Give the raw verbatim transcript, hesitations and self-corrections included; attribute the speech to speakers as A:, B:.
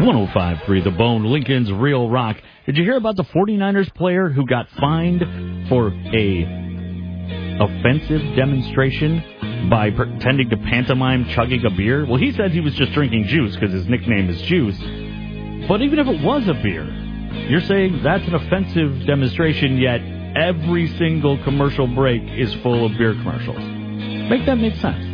A: one oh five point three The Bone, Lincoln's Real Rock. Did you hear about the 49ers player who got fined for a offensive demonstration by pretending to pantomime chugging a beer? Well, he says he was just drinking juice because his nickname is Juice. But even if it was a beer, you're saying that's an offensive demonstration, yet every single commercial break is full of beer commercials. Make that make sense.